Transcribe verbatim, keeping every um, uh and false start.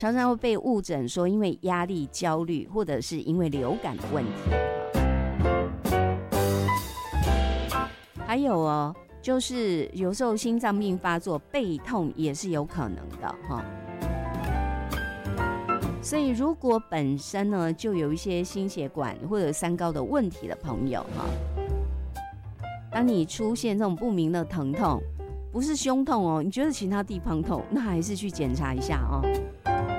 常常会被误诊说因为压力、焦虑，或者是因为流感的问题。还有哦，就是有时候心脏病发作，背痛也是有可能的哈。所以如果本身呢就有一些心血管或者三高的问题的朋友哈，当你出现这种不明的疼痛，不是胸痛哦，你觉得其他地方痛，那还是去检查一下哦。